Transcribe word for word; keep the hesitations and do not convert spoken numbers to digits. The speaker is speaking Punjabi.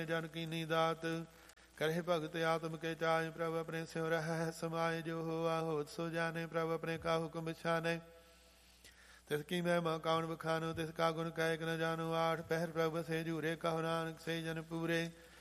ਜਨ ਕੀਨੀ ਦਾਤ। ਕਰੇ ਭਗਤ ਆਤਮ ਕੇ ਚਾਏ ਪ੍ਰਭ ਆਪਣੇ ਸਿਉ ਰਹਿ ਸਮਾਏ। ਜੋ ਹੋਆ ਹੋਤ ਸੋ ਜਾਣੇ ਪ੍ਰਭ ਆਪਣੇ ਕਾ ਹੁਕਮ ਬਿਛਾਨੇ। ਤਿਸ ਕੀ ਮਹਿਮਾ ਕੌਣ ਬਖਾਨੋ ਤਿਸ ਕਾ ਗੁਣ ਕਹਿ ਨ ਜਾਨੋ। ਆਠ ਪਹਿਰ ਪ੍ਰਭ ਸੇ ਜੂਰੇ ਕਹੋ ਨਾਨਕ ਸੇ ਜਨ ਪੂਰੇ।